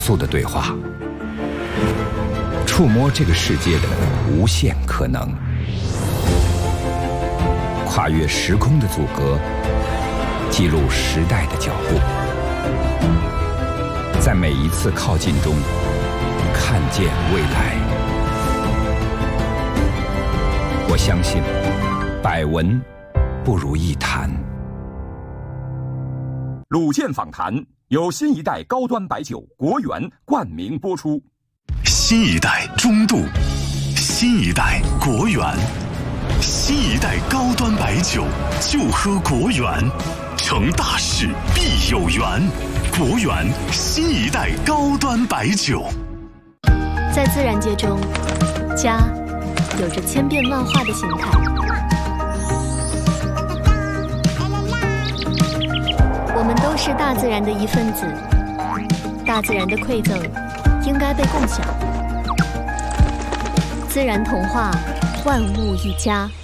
速的对话，触摸这个世界的无限可能，跨越时空的阻隔，记录时代的脚步，在每一次靠近中看见未来。我相信，百闻不如一谈。 鲁健访谈由新一代高端白酒国源冠名播出。 新一代中度，新一代国源，新一代高端白酒就喝国源，成大事必有缘。国源新一代高端白酒。 在自然界中，家有着千变万化的形态。我们都是大自然的一份子，大自然的馈赠应该被共享。自然童话，万物一家。